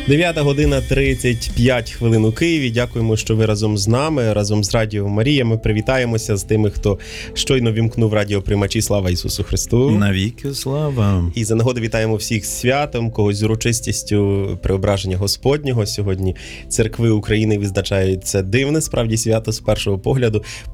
9 година 35 хвилин у Києві. Дякуємо, що ви разом з нами, разом з Радіо Марія. Ми привітаємося з тими, хто щойно вімкнув радіоприймачі. Слава Ісусу Христу! Навіки слава! І за нагоду вітаємо всіх з святом, когось з урочистістю Преображення Господнього. Сьогодні церкви України відзначають це дивне, справді, свято з першого погляду.